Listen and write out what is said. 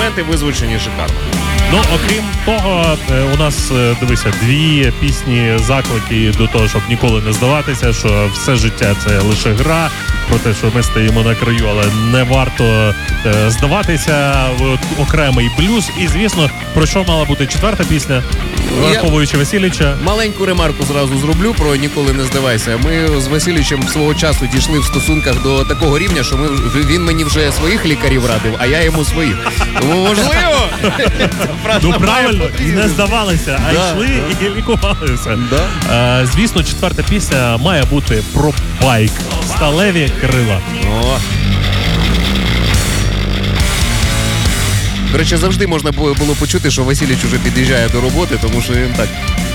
інструменти визвучені шикарно. Ну, окрім того, у нас, дивися, 2 пісні заклики до того, щоб ніколи не здаватися, що все життя це лише гра, про те, що ми стоїмо на краю, але не варто здаватися, окремий блюз. І, звісно, про що мала бути 4-та пісня, враховуючи Васильовича. Маленьку ремарку зразу зроблю про «Ніколи не здавайся». Ми з Васильовичем свого часу дійшли в стосунках до такого рівня, що він мені вже своїх лікарів радив, а я йому своїх. Тому, можливо, ну, правильно, і не здавалися, а йшли і лікувалися. Звісно, 4-та пісня має бути про байк. Сталеві крила. О. До речі, завжди можна було почути, що Васильович уже під'їжджає до роботи, тому що він так